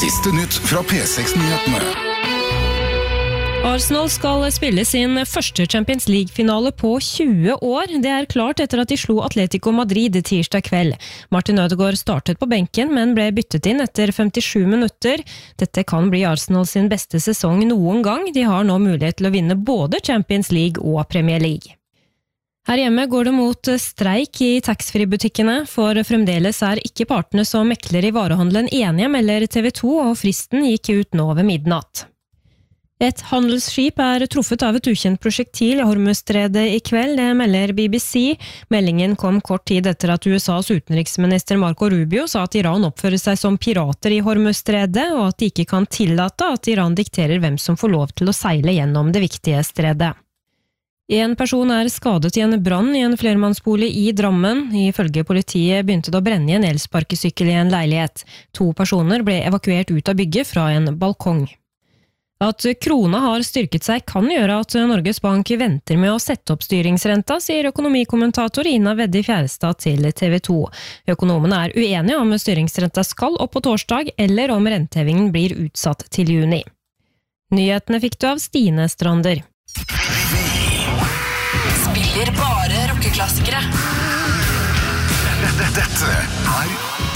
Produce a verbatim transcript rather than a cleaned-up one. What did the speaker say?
Siste nytt fra P seks Nyhetene. Arsenal skal spille sin første Champions League-finale på tjue år. Det er klart etter at de slo Atletico Madrid tirsdag kveld. Martin Ødegaard startet på benken, men ble byttet inn etter femtisju minutter. Dette kan bli Arsenal sin beste sesong noen gang. De har nå mulighet til å vinne både Champions League og Premier League. Her hjemme går det mot streik i taxfree-butikkene, for fremdeles er ikke partene som mekler i varehandelen enige, melder T V to, og fristen gikk ut nå ved midnatt. Et handelsskip er truffet av et ukjent prosjektil i Hormuzstredet i kveld, det melder B B C. Meldingen kom kort tid etter at U S A's utenriksminister Marco Rubio sa at Iran oppfører seg som pirater i Hormuzstredet, og at de ikke kan tillate at Iran dikterer hvem som får lov til å seile gjennom det viktige stredet. En person er skadet i en brann i en flermannsbolig i Drammen. Ifølge politiet begynte det å brenne i en elsparkesykkel i en leilighet. To personer ble evakuert ut av bygget fra en balkong. At krona har styrket seg kan gjøre at Norges Bank venter med å sette opp styringsrenta, sier økonomikommentator Ina Veddi Fjærestad til T V to. Økonomene er uenige om styringsrenta skal opp på torsdag, eller om rentehevingen blir utsatt til juni. Nyhetene fikk du av Stine Strander. Spiller bare rockeklassikere. Dette er